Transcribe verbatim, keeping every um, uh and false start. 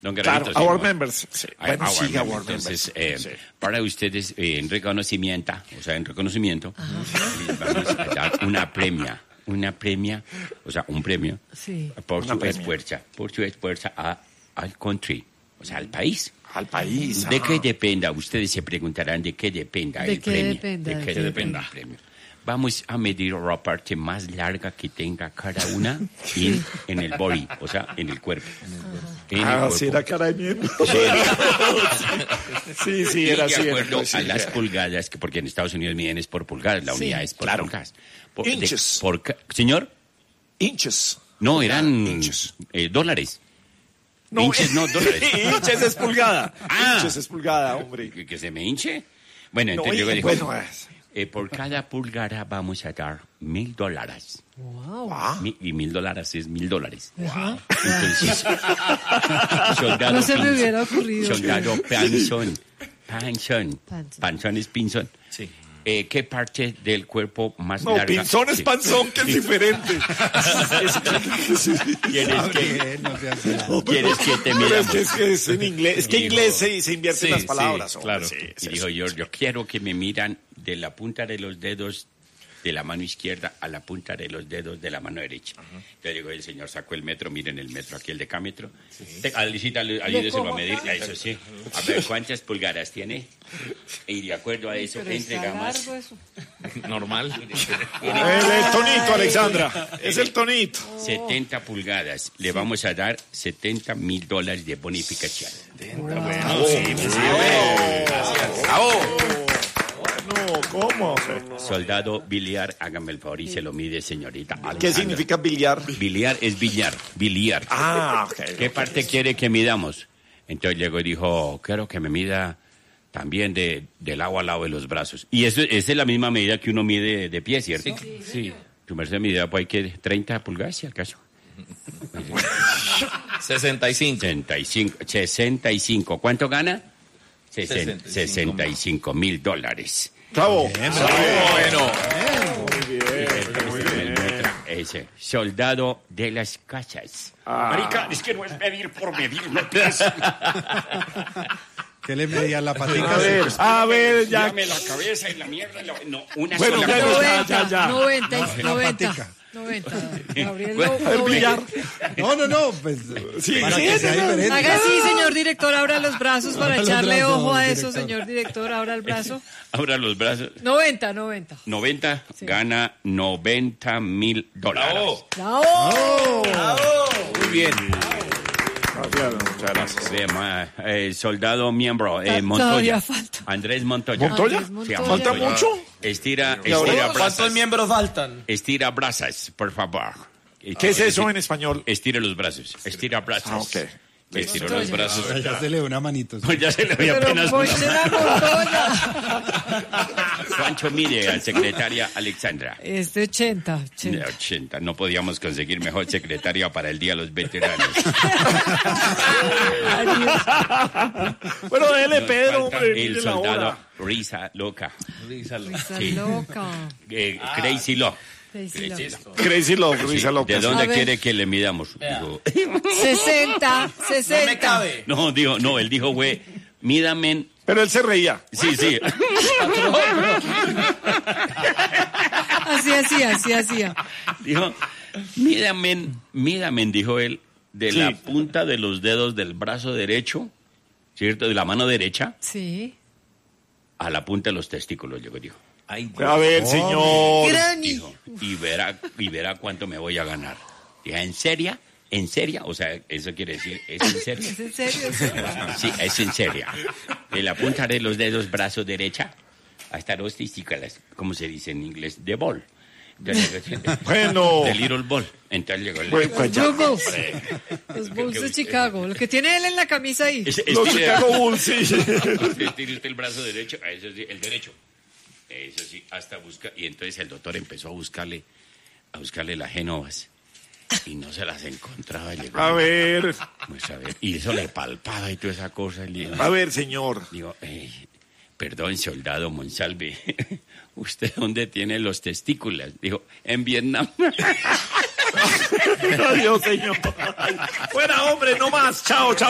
Don Garabito, claro, our sí, members. Sí. Bueno, our sí, members. our Entonces, members. eh, Sí. para ustedes, eh, en reconocimiento, o sea, en reconocimiento, les vamos a dar una premia, una premia, o sea, un premio Sí. por Una su premia. esfuerzo, por su esfuerzo a, al country, o sea, al país. Al país. ¿De ah. qué dependa? Ustedes se preguntarán de qué dependa ¿De el qué premio. dependa, ¿De de qué qué dependa el premio? Vamos a medir la parte más larga que tenga cada una en, en el body, o sea, en el cuerpo. En el Ah, cuerpo. sí, era cara de mierda. Sí, sí, Y era de así. era acuerdo así, a las era. pulgadas, que porque en Estados Unidos miden es por pulgadas, la Sí, unidad es por claro. pulgadas. Por, de- Inches. por ca- ¿Señor? Inches. No, eran Inches. eh, dólares. No, Inches, no, dólares. Inches es pulgada. Ah. Inches es pulgada, hombre. ¿Que, que se me hinche? Bueno, No, entonces luego y- dijo, bueno, es- eh, por cada pulgada vamos a dar mil dólares. Wow. ah, Mi- Y mil dólares es mil dólares. Ajá. Entonces, soldado No se me Pinzón, hubiera ocurrido. Soldado Panzón. Panzón. Panzón. Panzón es pinzón. Sí. Eh, ¿Qué parte del cuerpo más No, larga? pinzón es Sí. panzón, que es diferente. ¿Quieres que, No seas así. ¿Quieres que te Pero es miramos? que es, que es en inglés. Es que en Digo, inglés se, se invierten sí, las palabras. sí, hombre, claro. sí, Y sí, dijo sí, yo, sí. yo quiero que me miran de la punta de los dedos de la mano izquierda a la punta de los dedos de la mano derecha. Entonces digo, el señor sacó el metro, miren el metro aquí, el decámetro. Te- Alicita, ayúdeselo a medir. A eso sí. A ver, ¿cuántas pulgadas tiene? Y de acuerdo a eso, Pero está entregamos. largo eso. Normal. El, el tonito, Alexandra. Es el tonito. setenta pulgadas. Le vamos a dar setenta mil dólares de bonificación. No, ¿cómo? Soldado Biliar, hágame el favor y se lo mide, señorita. ¿Qué Alexandra. significa billar? Biliar es billar, biliar. Ah, ok. ¿Qué parte quiere que midamos? Entonces llegó y dijo, quiero que me mida también de, del lado al lado de los brazos. Y eso, esa es la misma medida que uno mide de pie, ¿cierto? Sí. Tu merced mide, pues hay que treinta pulgadas, si acaso. sesenta y cinco. sesenta y cinco, sesenta y cinco. ¿Cuánto gana? sesenta y cinco. sesenta y cinco mil dólares. Bravo. Bueno. Ese, soldado de las casas. Ah. Marica, es que no es medir por medir, no es. ¿Qué le medía la patica? A ver, a ver, ya. Dame la cabeza y la mierda. y la- No, una Bueno, sola bueno, cosa. ya, ya, ya. noventa, la noventa, patica. noventa. Gabriel, Bueno, no- El noventa. billar. No, no, no. Pues, Sí, para sí, que sí, sea sí. diferente. Haga así, señor director, abra los brazos para Abra los echarle brazos, ojo a eso, director. señor director, abra el brazo. Abra los brazos. noventa, noventa. noventa, Sí. gana noventa mil dólares. ¡Bravo! Muy bien. Gracias, muchas gracias. Bien, ma- eh, soldado miembro, eh, Ta- Montoya. todavía falta. Andrés Montoya. ¿Montoya? Andrés Montoya. Sí, ¿Falta Montoya. mucho? Estira, ¿Y ahora? estira ¿Cuántos brazos. miembros faltan? Estira brazos, por favor. ¿Qué es eso en español? Estira los brazos. Estira brazos. Ah, ok. Estira los brazos. Ya se le dio una manito. sí. Pues ya se le ve Pero apenas una. ponche la Montoya. ¿Cuánto mide al secretaria Alexandra? Este ochenta, ochenta. ochenta. No podíamos conseguir mejor secretaria para el Día de los Veteranos. Bueno, dele, Nos Pedro, falta hombre. el mire la soldado hora. Risa Loca. Risa Sí. loca. Eh, Crazy Love. Crazy love. Crazy Love, Sí. Risa Loca. ¿De dónde A ver. quiere que le midamos? Dijo, sesenta, No me sesenta. cabe. no, dijo, no, él dijo, güey, mídame. Pero él se reía. Sí, sí. Así hacía, así hacía. Dijo, mídame, mídame, dijo él, de Sí. la punta de los dedos del brazo derecho, ¿cierto? De la mano derecha Sí. a la punta de los testículos, llegó y dijo. A ver, señor. Granny. Dijo, y verá, y verá cuánto me voy a ganar. Dije, ¿en serio? ¿En serio? O sea, eso quiere decir, ¿es en serio? ¿Es en serio eso? Sí, es en serio. De la punta de los dedos, brazo derecha, hasta los testículos, como se dice en inglés, de ball. Entonces, Bueno. de little ball. Entonces llegó el... Bueno, pues ya. Los Bulls. Los Bulls de Chicago. Lo que tiene él en la camisa ahí. Es- Los estire- Chicago Bulls, sí. estire usted el brazo derecho, a eso sí, el derecho. Eso sí, hasta buscar. Y entonces el doctor empezó a buscarle, a buscarle las genovas. Y no se las encontraba. Llegó, A ver, pues, a ver, y eso le palpaba y toda esa cosa. Y le- a ver, señor. Digo, eh, perdón, soldado Monsalve, ¿usted dónde tiene los testículos? Dijo, en Vietnam. Adiós, señor. Fuera, hombre, no más. Chao, chao.